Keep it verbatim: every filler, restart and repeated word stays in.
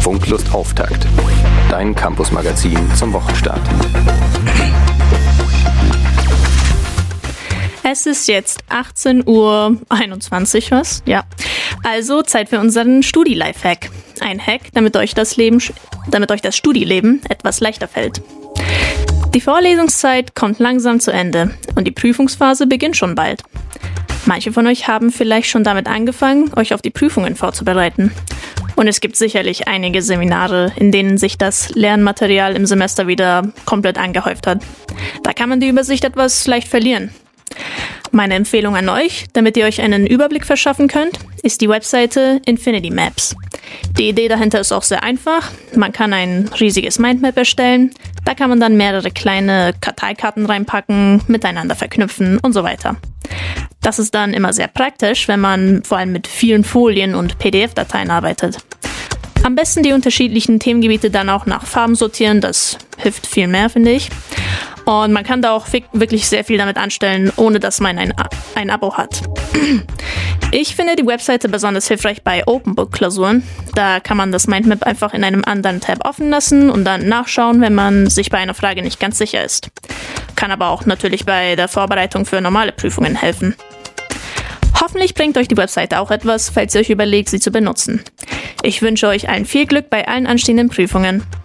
Funklust Auftakt. Dein Campus-Magazin zum Wochenstart. Es ist jetzt achtzehn Uhr einundzwanzig, was? Ja. Also Zeit für unseren Studi-Lifehack. Ein Hack, damit euch das Leben, damit euch das Studieleben etwas leichter fällt. Die Vorlesungszeit kommt langsam zu Ende und die Prüfungsphase beginnt schon bald. Manche von euch haben vielleicht schon damit angefangen, euch auf die Prüfungen vorzubereiten. Und es gibt sicherlich einige Seminare, in denen sich das Lernmaterial im Semester wieder komplett angehäuft hat. Da kann man die Übersicht etwas leicht verlieren. Meine Empfehlung an euch, damit ihr euch einen Überblick verschaffen könnt, ist die Webseite Infinity Maps. Die Idee dahinter ist auch sehr einfach. Man kann ein riesiges Mindmap erstellen. Da kann man dann mehrere kleine Karteikarten reinpacken, miteinander verknüpfen und so weiter. Das ist dann immer sehr praktisch, wenn man vor allem mit vielen Folien und P D F-Dateien arbeitet. Am besten die unterschiedlichen Themengebiete dann auch nach Farben sortieren, das hilft viel mehr, finde ich. Und man kann da auch wirklich sehr viel damit anstellen, ohne dass man ein, ein Abo hat. Ich finde die Webseite besonders hilfreich bei Open-Book-Klausuren. Da kann man das Mindmap einfach in einem anderen Tab offen lassen und dann nachschauen, wenn man sich bei einer Frage nicht ganz sicher ist. Kann aber auch natürlich bei der Vorbereitung für normale Prüfungen helfen. Hoffentlich bringt euch die Webseite auch etwas, falls ihr euch überlegt, sie zu benutzen. Ich wünsche euch allen viel Glück bei allen anstehenden Prüfungen.